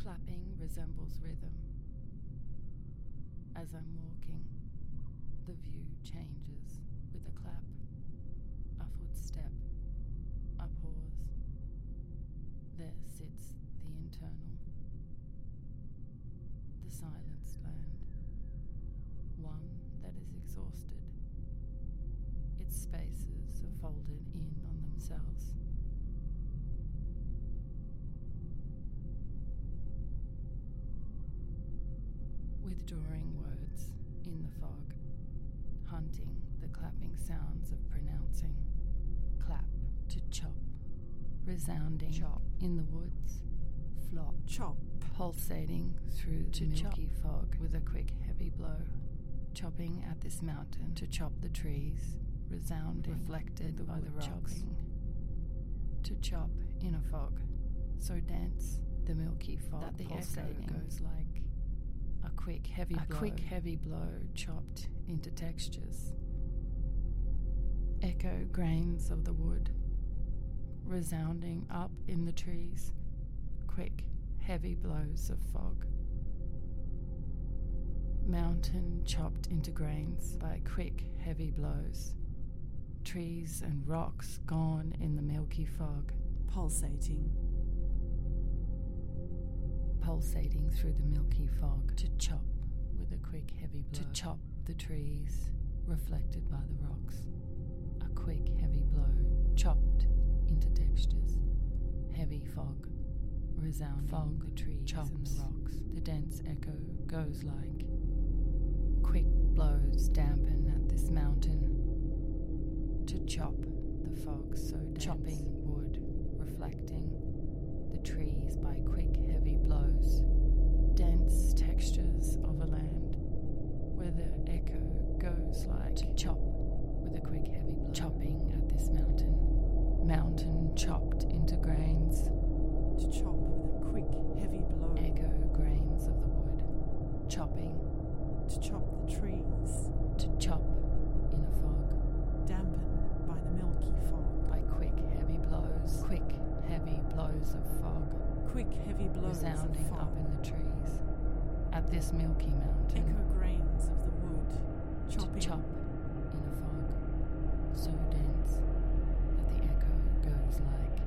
Clapping resembles rhythm. As I'm walking, the view changes with a clap, a footstep, a pause. There sits the internal, the silenced land, one that is exhausted. Its spaces are folded in on themselves. Withdrawing words in the fog, hunting the clapping sounds of pronouncing. Clap to chop, resounding chop in the woods. Flop, chop, pulsating through the milky fog with a quick heavy blow. Chopping at this mountain to chop the trees, resounding, reflected by the rocks. Chopping. To chop in a fog, so dense the milky fog that the echo goes like a quick heavy blow chopped into textures. Echo grains of the wood, resounding up in the trees, quick heavy blows of fog. Mountain chopped into grains by quick heavy blows. Trees and rocks gone in the milky fog. Pulsating through the milky fog to chop with a quick heavy blow. To chop the trees reflected by the rocks. A quick heavy blow chopped into textures. Heavy fog resounding fog, the trees chops and the rocks. The dense echo goes like quick blows dampen at this mountain. To chop the fog so dense. Chopping wood reflecting the trees by quick heavy blows, dense textures of a land where the echo goes like to chop with a quick heavy blow. Chopping at this mountain chopped into grains. To chop with a quick heavy blow. Echo grains of the wood. Chopping. To chop the trees. To chop in a fog. Dampened by the milky fog. By quick heavy blows. Quick heavy blows of fog. Quick heavy blows resounding of fog. Up in the trees. At this milky mountain. Echo grains of the wood. Chopping. To chop in a fog. So dense that the echo goes like